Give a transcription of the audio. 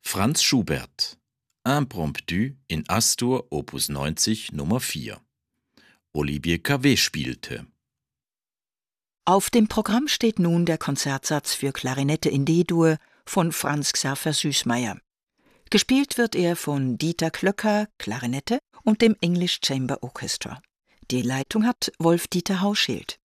Franz Schubert. Impromptu in Astur Opus 90 Nummer 4. Olivier Cavét spielte. Auf dem Programm steht nun der Konzertsatz für Klarinette in D-Dur von Franz Xaver Süßmayr. Gespielt wird er von Dieter Klöcker, Klarinette, und dem English Chamber Orchestra. Die Leitung hat Wolf-Dieter Hauschild.